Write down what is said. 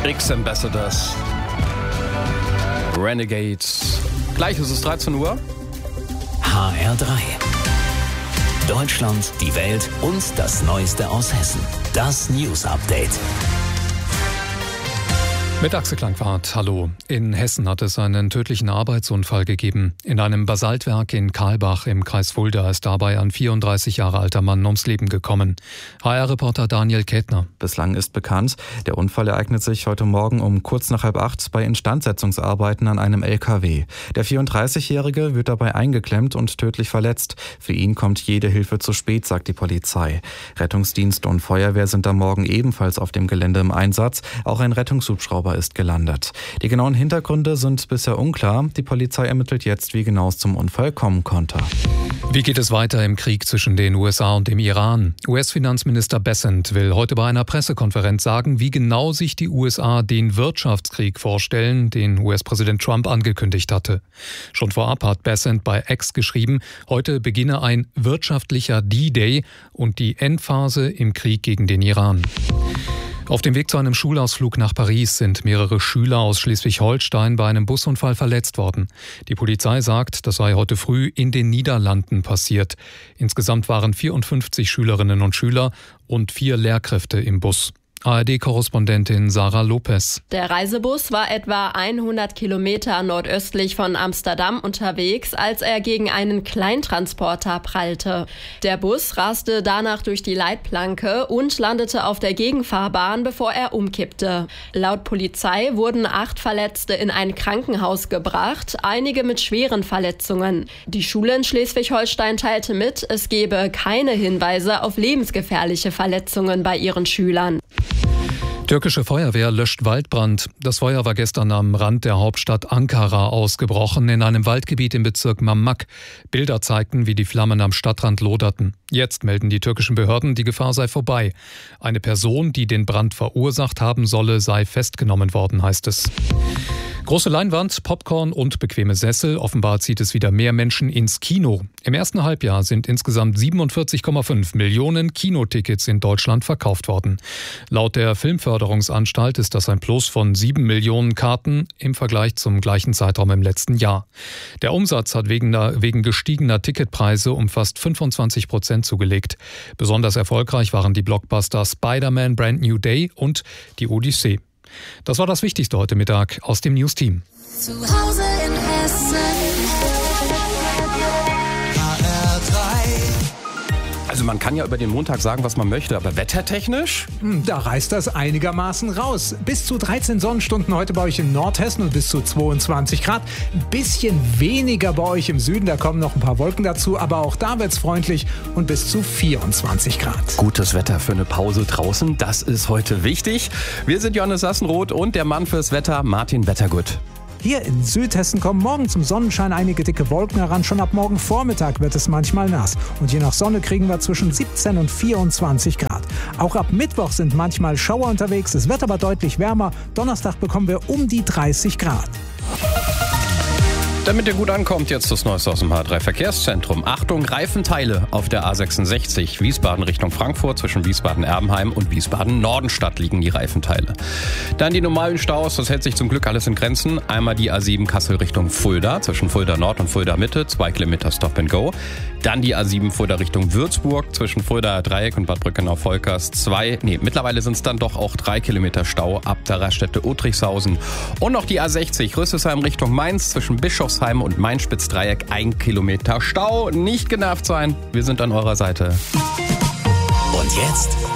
X-Ambassadors, Renegades. Gleich ist es 13 Uhr. HR3. Deutschland, die Welt und das Neueste aus Hessen. Das News Update. Mit Axel Klangwart, hallo. In Hessen hat es einen tödlichen Arbeitsunfall gegeben. In einem Basaltwerk in Kahlbach im Kreis Fulda ist dabei ein 34 Jahre alter Mann ums Leben gekommen. HR-Reporter Daniel Kätner. Bislang ist bekannt, der Unfall ereignet sich heute Morgen um kurz nach 7:30 bei Instandsetzungsarbeiten an einem LKW. Der 34-Jährige wird dabei eingeklemmt und tödlich verletzt. Für ihn kommt jede Hilfe zu spät, sagt die Polizei. Rettungsdienst und Feuerwehr sind am Morgen ebenfalls auf dem Gelände im Einsatz. Auch ein Rettungshubschrauber ist gelandet. Die genauen Hintergründe sind bisher unklar. Die Polizei ermittelt jetzt, wie genau es zum Unfall kommen konnte. Wie geht es weiter im Krieg zwischen den USA und dem Iran? US-Finanzminister Bessent will heute bei einer Pressekonferenz sagen, wie genau sich die USA den Wirtschaftskrieg vorstellen, den US-Präsident Trump angekündigt hatte. Schon vorab hat Bessent bei X geschrieben, heute beginne ein wirtschaftlicher D-Day und die Endphase im Krieg gegen den Iran. Auf dem Weg zu einem Schulausflug nach Paris sind mehrere Schüler aus Schleswig-Holstein bei einem Busunfall verletzt worden. Die Polizei sagt, das sei heute früh in den Niederlanden passiert. Insgesamt waren 54 Schülerinnen und Schüler und 4 Lehrkräfte im Bus. ARD-Korrespondentin Sarah Lopez. Der Reisebus war etwa 100 Kilometer nordöstlich von Amsterdam unterwegs, als er gegen einen Kleintransporter prallte. Der Bus raste danach durch die Leitplanke und landete auf der Gegenfahrbahn, bevor er umkippte. Laut Polizei wurden 8 Verletzte in ein Krankenhaus gebracht, einige mit schweren Verletzungen. Die Schule in Schleswig-Holstein teilte mit, es gebe keine Hinweise auf lebensgefährliche Verletzungen bei ihren Schülern. Türkische Feuerwehr löscht Waldbrand. Das Feuer war gestern am Rand der Hauptstadt Ankara ausgebrochen, in einem Waldgebiet im Bezirk Mamak. Bilder zeigten, wie die Flammen am Stadtrand loderten. Jetzt melden die türkischen Behörden, die Gefahr sei vorbei. Eine Person, die den Brand verursacht haben solle, sei festgenommen worden, heißt es. Große Leinwand, Popcorn und bequeme Sessel. Offenbar zieht es wieder mehr Menschen ins Kino. Im ersten Halbjahr sind insgesamt 47,5 Millionen Kinotickets in Deutschland verkauft worden. Laut der Filmförderungsanstalt ist das ein Plus von 7 Millionen Karten im Vergleich zum gleichen Zeitraum im letzten Jahr. Der Umsatz hat wegen gestiegener Ticketpreise um fast 25% zugelegt. Besonders erfolgreich waren die Blockbuster Spider-Man Brand New Day und die Odyssee. Das war das Wichtigste heute Mittag aus dem News-Team. Zu Hause in Hessen. Also man kann ja über den Montag sagen, was man möchte, aber wettertechnisch? Da reißt das einigermaßen raus. Bis zu 13 Sonnenstunden heute bei euch in Nordhessen und bis zu 22 Grad. Ein bisschen weniger bei euch im Süden, da kommen noch ein paar Wolken dazu, aber auch da wird's freundlich und bis zu 24 Grad. Gutes Wetter für eine Pause draußen, das ist heute wichtig. Wir sind Johannes Sassenroth und der Mann fürs Wetter, Martin Wettergut. Hier in Südhessen kommen morgen zum Sonnenschein einige dicke Wolken heran. Schon ab morgen Vormittag wird es manchmal nass. Und je nach Sonne kriegen wir zwischen 17 und 24 Grad. Auch ab Mittwoch sind manchmal Schauer unterwegs. Es wird aber deutlich wärmer. Donnerstag bekommen wir um die 30 Grad. Damit ihr gut ankommt, jetzt das Neueste aus dem H3-Verkehrszentrum. Achtung, Reifenteile auf der A66. Wiesbaden Richtung Frankfurt, zwischen Wiesbaden-Erbenheim und Wiesbaden-Nordenstadt liegen die Reifenteile. Dann die normalen Staus, das hält sich zum Glück alles in Grenzen. Einmal die A7 Kassel Richtung Fulda, zwischen Fulda Nord und Fulda Mitte, 2 Kilometer Stop and Go. Dann die A7 Fulda Richtung Würzburg, zwischen Fulda Dreieck und Bad Brückenau-Volkers, mittlerweile sind es dann doch auch 3 Kilometer Stau ab der Raststätte Otrichshausen. Und noch die A60 Rüsselsheim Richtung Mainz, zwischen Bischofsheim und Main-Spitz-Dreieck, 1 Kilometer Stau. Nicht genervt sein, wir sind an eurer Seite. Und jetzt